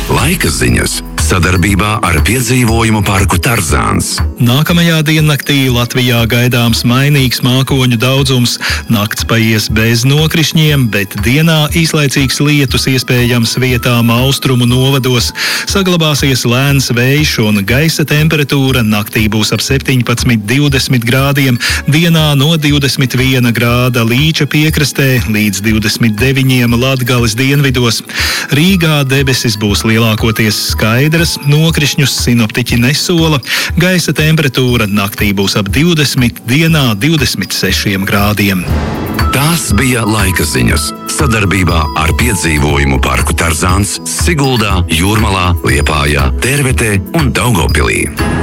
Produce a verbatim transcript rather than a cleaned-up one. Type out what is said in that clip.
Laika ziņas sadarbībā ar piedzīvojumu parku Tarzāns. Nākamajā diennaktī Latvijā gaidāms mainīgs mākoņu daudzums. Nakts paies bez nokrišņiem, bet dienā īslaicīgs lietus iespējams vietām austrumu novados. Saglabāsies lēns vējš un gaisa temperatūra naktī būs ap septiņpadsmit līdz divdesmit grādiem, dienā no divdesmit viena grāda Līča piekrastē līdz divdesmit deviņiem Latgales dienvidos. Rīgā debesis būs lielākoties skaidrs, nokrišņus sinoptiķi nesola. Gaisa temperatūra naktī būs ap divdesmit, dienā divdesmit sešiem grādiem. Tās bija laika ziņas sadarbībā ar piedzīvojumu parku Tarzāns Siguldā, Jūrmalā, Liepājā, Tervetē un Daugavpilī.